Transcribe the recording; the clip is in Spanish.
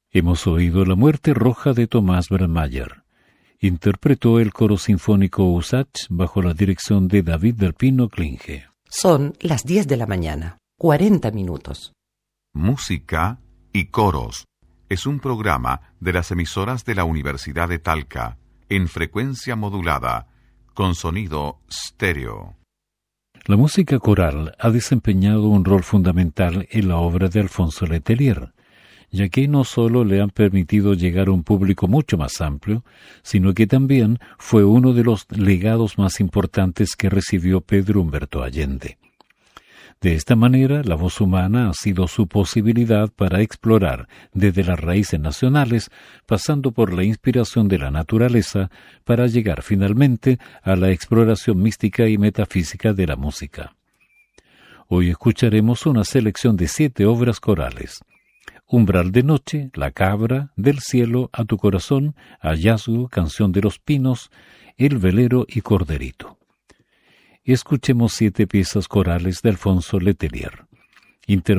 Hemos oído La muerte roja de Tomás Brandmeier. Interpretó el coro sinfónico USACH bajo la dirección de David del Pino Klinge. Son las 10 de la mañana, 40 minutos. Música y coros. Es un programa de las emisoras de la Universidad de Talca, en frecuencia modulada, con sonido estéreo. La música coral ha desempeñado un rol fundamental en la obra de Alfonso Letelier, ya que no solo le han permitido llegar a un público mucho más amplio, sino que también fue uno de los legados más importantes que recibió Pedro Humberto Allende. De esta manera, la voz humana ha sido su posibilidad para explorar desde las raíces nacionales, pasando por la inspiración de la naturaleza, para llegar finalmente a la exploración mística y metafísica de la música. Hoy escucharemos una selección de 7 obras corales: Umbral de noche, La cabra, Del cielo a tu corazón, Hallazgo, Canción de los pinos, El velero y Corderito. Escuchemos 7 piezas corales de Alfonso Letelier.